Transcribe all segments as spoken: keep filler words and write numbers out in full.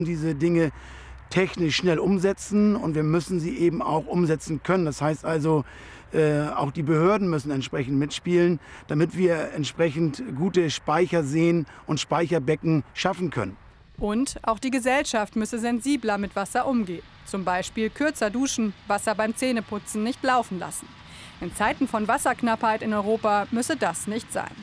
Diese Dinge technisch schnell umsetzen und wir müssen sie eben auch umsetzen können. Das heißt also, äh, auch die Behörden müssen entsprechend mitspielen, damit wir entsprechend gute Speicherseen und Speicherbecken schaffen können. Und auch die Gesellschaft müsse sensibler mit Wasser umgehen. Zum Beispiel kürzer duschen, Wasser beim Zähneputzen nicht laufen lassen. In Zeiten von Wasserknappheit in Europa müsse das nicht sein.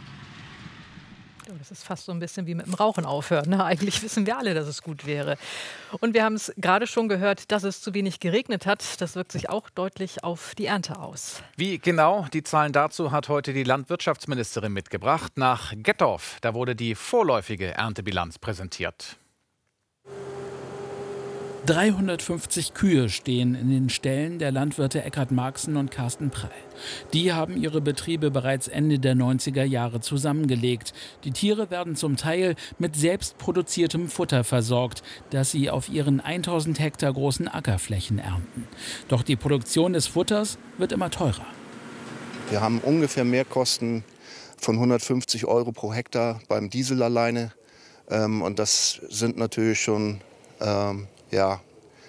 Das ist fast so ein bisschen wie mit dem Rauchen aufhören. Ne? Eigentlich wissen wir alle, dass es gut wäre. Und wir haben es gerade schon gehört, dass es zu wenig geregnet hat. Das wirkt sich auch deutlich auf die Ernte aus. Wie genau? Die Zahlen dazu hat heute die Landwirtschaftsministerin mitgebracht. Nach Gettorf, da wurde die vorläufige Erntebilanz präsentiert. dreihundertfünfzig Kühe stehen in den Ställen der Landwirte Eckhard Marxen und Carsten Prall. Die haben ihre Betriebe bereits Ende der neunziger Jahre zusammengelegt. Die Tiere werden zum Teil mit selbstproduziertem Futter versorgt, das sie auf ihren tausend Hektar großen Ackerflächen ernten. Doch die Produktion des Futters wird immer teurer. Wir haben ungefähr Mehrkosten von hundertfünfzig Euro pro Hektar beim Diesel alleine. Und das sind natürlich schon... Ähm, Ja,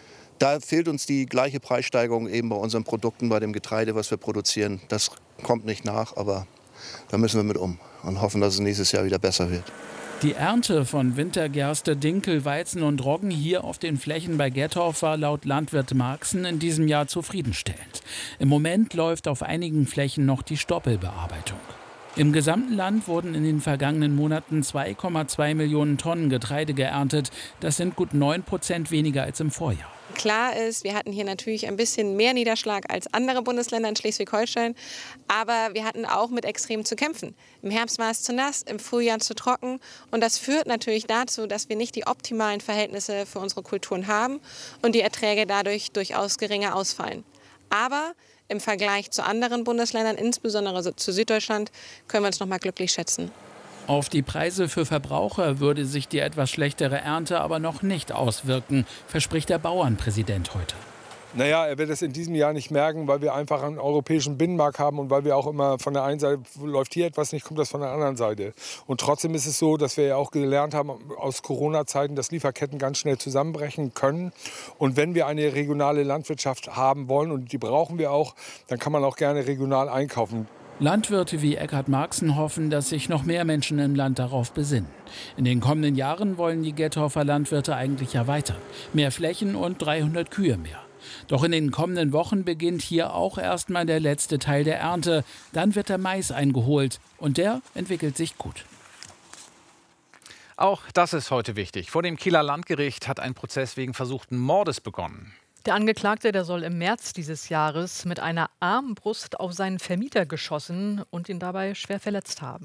da fehlt uns die gleiche Preissteigerung eben bei unseren Produkten, bei dem Getreide, was wir produzieren. Das kommt nicht nach, aber da müssen wir mit um und hoffen, dass es nächstes Jahr wieder besser wird. Die Ernte von Wintergerste, Dinkel, Weizen und Roggen hier auf den Flächen bei Gettorf war laut Landwirt Marxen in diesem Jahr zufriedenstellend. Im Moment läuft auf einigen Flächen noch die Stoppelbearbeitung. Im gesamten Land wurden in den vergangenen Monaten zwei Komma zwei Millionen Tonnen Getreide geerntet. Das sind gut neun Prozent weniger als im Vorjahr. Klar ist, wir hatten hier natürlich ein bisschen mehr Niederschlag als andere Bundesländer in Schleswig-Holstein. Aber wir hatten auch mit Extremen zu kämpfen. Im Herbst war es zu nass, im Frühjahr zu trocken. Und das führt natürlich dazu, dass wir nicht die optimalen Verhältnisse für unsere Kulturen haben und die Erträge dadurch durchaus geringer ausfallen. Aber im Vergleich zu anderen Bundesländern, insbesondere zu Süddeutschland, können wir uns noch mal glücklich schätzen. Auf die Preise für Verbraucher würde sich die etwas schlechtere Ernte aber noch nicht auswirken, verspricht der Bauernpräsident heute. Naja, er wird es in diesem Jahr nicht merken, weil wir einfach einen europäischen Binnenmarkt haben und weil wir auch immer von der einen Seite läuft hier etwas nicht, kommt das von der anderen Seite. Und trotzdem ist es so, dass wir ja auch gelernt haben aus Corona-Zeiten, dass Lieferketten ganz schnell zusammenbrechen können. Und wenn wir eine regionale Landwirtschaft haben wollen, und die brauchen wir auch, dann kann man auch gerne regional einkaufen. Landwirte wie Eckhard Marxen hoffen, dass sich noch mehr Menschen im Land darauf besinnen. In den kommenden Jahren wollen die Gettorfer Landwirte eigentlich erweitern. Mehr Flächen und dreihundert Kühe mehr. Doch in den kommenden Wochen beginnt hier auch erstmal der letzte Teil der Ernte. Dann wird der Mais eingeholt und der entwickelt sich gut. Auch das ist heute wichtig. Vor dem Kieler Landgericht hat ein Prozess wegen versuchten Mordes begonnen. Der Angeklagte, der soll im März dieses Jahres mit einer Armbrust auf seinen Vermieter geschossen und ihn dabei schwer verletzt haben.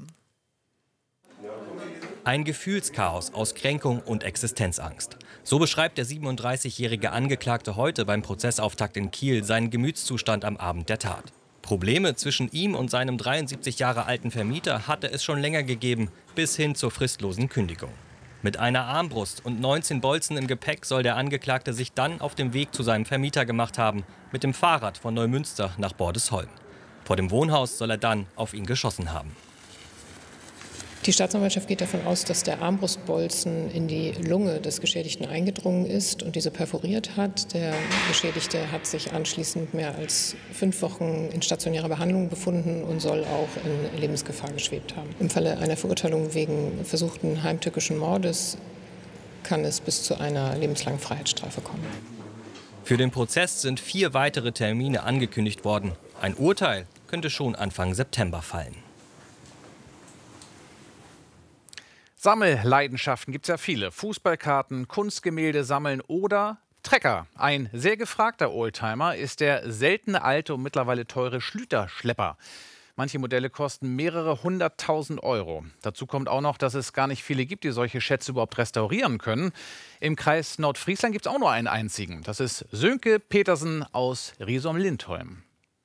Ein Gefühlschaos aus Kränkung und Existenzangst. So beschreibt der siebenunddreißigjährige Angeklagte heute beim Prozessauftakt in Kiel seinen Gemütszustand am Abend der Tat. Probleme zwischen ihm und seinem dreiundsiebzig Jahre alten Vermieter hatte es schon länger gegeben, bis hin zur fristlosen Kündigung. Mit einer Armbrust und neunzehn Bolzen im Gepäck soll der Angeklagte sich dann auf dem Weg zu seinem Vermieter gemacht haben, mit dem Fahrrad von Neumünster nach Bordesholm. Vor dem Wohnhaus soll er dann auf ihn geschossen haben. Die Staatsanwaltschaft geht davon aus, dass der Armbrustbolzen in die Lunge des Geschädigten eingedrungen ist und diese perforiert hat. Der Geschädigte hat sich anschließend mehr als fünf Wochen in stationärer Behandlung befunden und soll auch in Lebensgefahr geschwebt haben. Im Falle einer Verurteilung wegen versuchten heimtückischen Mordes kann es bis zu einer lebenslangen Freiheitsstrafe kommen. Für den Prozess sind vier weitere Termine angekündigt worden. Ein Urteil könnte schon Anfang September fallen. Sammelleidenschaften gibt es ja viele. Fußballkarten, Kunstgemälde sammeln oder Trecker. Ein sehr gefragter Oldtimer ist der seltene alte und mittlerweile teure Schlüter-Schlepper. Manche Modelle kosten mehrere hunderttausend Euro. Dazu kommt auch noch, dass es gar nicht viele gibt, die solche Schätze überhaupt restaurieren können. Im Kreis Nordfriesland gibt es auch nur einen einzigen. Das ist Sönke Petersen aus Riesom-Lindholm.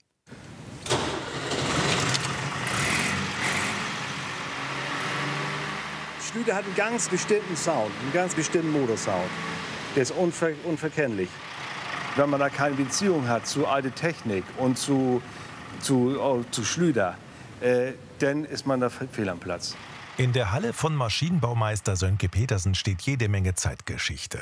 Schlüter hat einen ganz bestimmten Sound, einen ganz bestimmten Motorsound. Der ist unver unverkennlich. Wenn man da keine Beziehung hat zu alte Technik und zu, zu, oh, zu Schlüter, äh, dann ist man da fehl am Platz. In der Halle von Maschinenbaumeister Sönke Petersen steht jede Menge Zeitgeschichte.